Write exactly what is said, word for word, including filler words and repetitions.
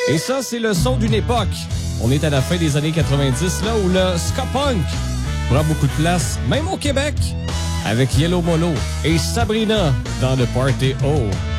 Et ça, c'est le son d'une époque. On est à la fin des années quatre-vingt-dix, là, où le ska punk prend beaucoup de place, même au Québec, avec Yellow Molo et Sabrina dans le Party O.